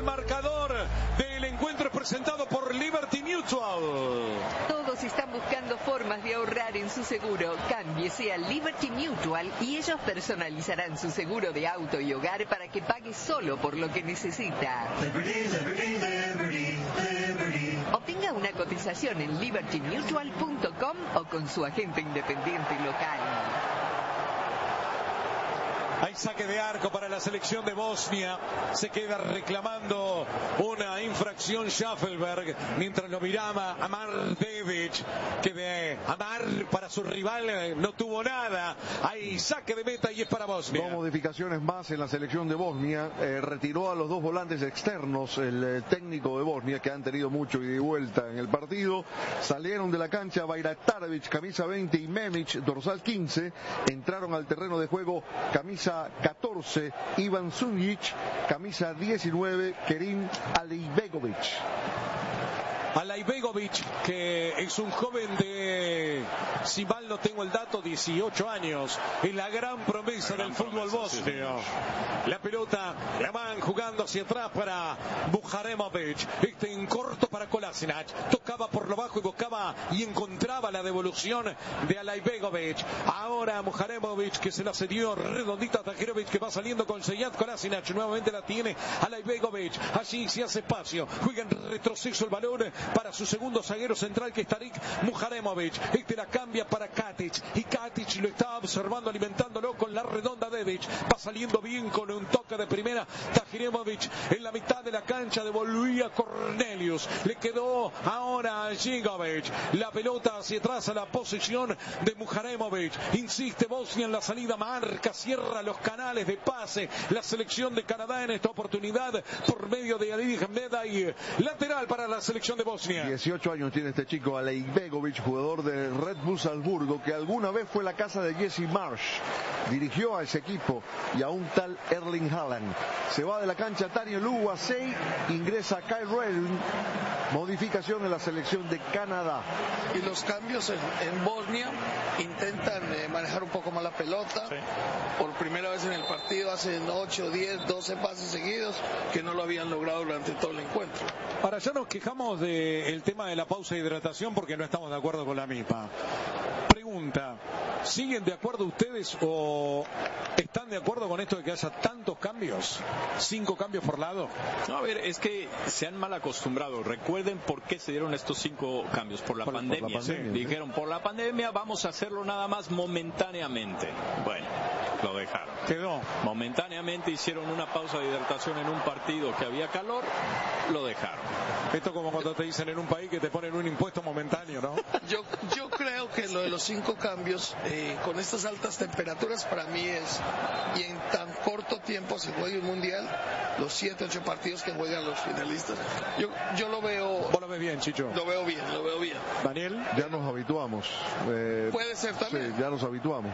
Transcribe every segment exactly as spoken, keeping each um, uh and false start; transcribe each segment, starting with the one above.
el marcador del encuentro es presentado por Liberty Mutual. Todos están buscando formas de ahorrar en su seguro. Cámbiese a Liberty Mutual y ellos personalizarán su seguro de auto y hogar para que pague solo por lo que necesita. Liberty, Liberty, Liberty, Liberty. Obtenga una cotización en liberty mutual punto com o con su agente independiente local. Hay saque de arco para la selección de Bosnia. Se queda reclamando una infracción Schaffelberg, mientras lo miraba Amar Devic, que de Amar para su rival no tuvo nada. Hay saque de meta y es para Bosnia. Dos modificaciones más en la selección de Bosnia. Eh, retiró a los dos volantes externos, el eh, técnico de Bosnia, que han tenido mucho ida y vuelta en el partido. Salieron de la cancha Bajraktarevic, camisa veinte, y Memic, dorsal quince. Entraron al terreno de juego camisa catorce, Ivan Sunjic, camisa diecinueve, Kerim Alibegovic. Alibegovic, que es un joven de, si mal no tengo el dato, dieciocho años, es la gran promesa la gran del fútbol promesa, bosnio. Sí, la pelota la van jugando hacia atrás para Muharemovic, este en corto para Kolasinac, tocaba por lo bajo y buscaba y encontraba la devolución de Alibegovic. Ahora Muharemovic, que se la cedió redondita a Tahirovic, que va saliendo con Seyyad Kolasinac, nuevamente la tiene Alibegovic, allí se hace espacio, juega en retroceso el balón para su segundo zaguero central, que es Tarik Muharemovic. Este la cambia para Katic, y Katic lo está observando, alimentándolo con la redonda Devic. Va saliendo bien con un toque de primera Tahirovic en la mitad de la cancha, devolvía Cornelius, le quedó ahora a Gigovic, la pelota hacia atrás a la posición de Muharemovic. Insiste Bosnia en la salida, marca, cierra los canales de pase la selección de Canadá en esta oportunidad por medio de Ali Meda, y lateral para la selección de Bosnia. dieciocho años tiene este chico, Alibegovic, jugador del Red Bull Salzburgo, que alguna vez fue la casa de Jesse Marsh. Dirigió a ese equipo y a un tal Erling Haaland. Se va de la cancha Tani Luwasei, ingresa Kyle Redden. Modificación en la selección de Canadá. Y los cambios en, en Bosnia intentan eh, manejar un poco más la pelota. Sí. Por primera vez en el partido hacen ocho, diez, doce pases seguidos que no lo habían logrado durante todo el encuentro. Ahora ya nos quejamos del tema de la pausa de hidratación porque no estamos de acuerdo con la M I P A. Pregunta, ¿siguen de acuerdo ustedes o están de acuerdo con esto de que haya tantos cambios? ¿Cinco cambios por lado? No, a ver, es que se han mal acostumbrado. Recuerden por qué se dieron estos cinco cambios. Por la por, pandemia. Por la pandemia sí. Dijeron, por la pandemia vamos a hacerlo nada más momentáneamente. Bueno, lo dejaron. Quedó. Momentáneamente hicieron una pausa de hidratación en un partido que había calor, lo dejaron. Esto como cuando te dicen en un país que te ponen un impuesto momentáneo, ¿no? Yo, yo creo que lo de los cinco cambios, eh, con estas altas temperaturas, para mí es, y en tan corto tiempo se juega un mundial, los siete, ocho partidos que juegan los finalistas, yo, yo lo veo... ¿Vos lo ves bien, Chicho? Lo veo bien, lo veo bien. ¿Daniel? Ya nos habituamos. Eh, Puede ser también. Sí, ya nos habituamos.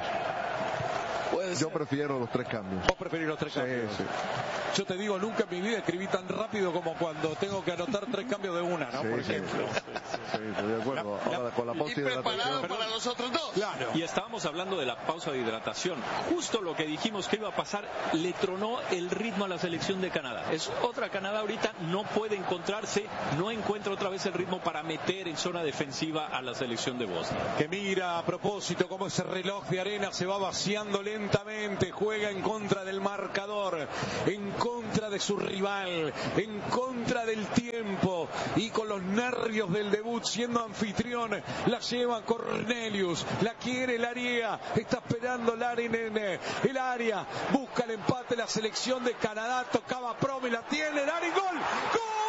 Puede Yo ser. prefiero los tres cambios. Vos preferís los tres sí, cambios. Sí. Yo te digo, nunca en mi vida escribí tan rápido como cuando tengo que anotar tres cambios de una, ¿no? Sí, Por sí, ejemplo. Sí, sí, sí, estoy de acuerdo. La, Ahora, la, con la pausa y preparado para los otros dos. Claro. Y estábamos hablando de la pausa de hidratación. Justo lo que dijimos que iba a pasar, le tronó el ritmo a la selección de Canadá. Es otra Canadá ahorita, no puede encontrarse, no encuentra otra vez el ritmo para meter en zona defensiva a la selección de Bosnia. Que mira a propósito cómo ese reloj de arena se va vaciando lentamente, juega en contra del marcador, en contra de su rival, en contra del tiempo, y con los nervios del debut siendo anfitrión, la lleva Cornelius, la quiere el área, está esperando el área, en el área, busca el empate la selección de Canadá, tocaba Promi, la tiene, el área y gol, gol.